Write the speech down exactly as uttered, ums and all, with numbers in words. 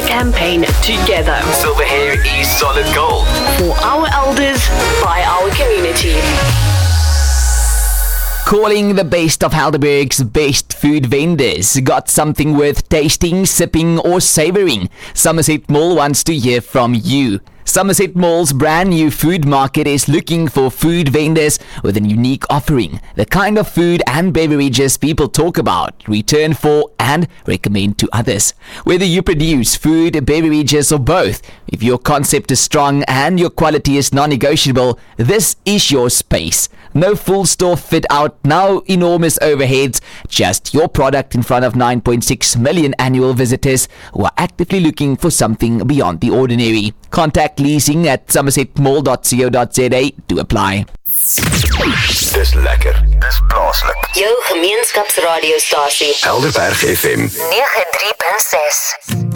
campaign together. Silver hair is solid gold. For our elders, by our community. Calling the best of Helderberg's best food vendors. Got something worth tasting, sipping or savouring? Somerset Mall wants to hear from you. Somerset Mall's brand new food market is looking for food vendors with a unique offering. The kind of food and beverages people talk about, return for and recommend to others. Whether you produce food, beverages or both, if your concept is strong and your quality is non-negotiable, this is your space. No full store fit out, no enormous overheads, just your product in front of nine point six million annual visitors who are actively looking for something beyond the ordinary. Contact leasing at somerset mall dot co dot za to apply. Dis lekker, dis plaaslik. Jou gemeenskapsradiostasie Helderberg F M nege drie punt ses.